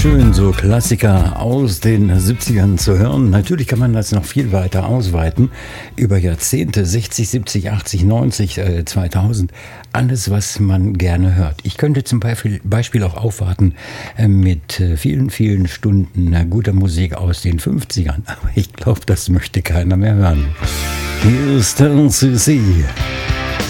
schön, so Klassiker aus den 70ern zu hören. Natürlich kann man das noch viel weiter ausweiten. Über Jahrzehnte, 60, 70, 80, 90, 2000. Alles, was man gerne hört. Ich könnte zum Beispiel auch aufwarten mit vielen, vielen Stunden guter Musik aus den 50ern. Aber ich glaube, das möchte keiner mehr hören. Hier ist LCC.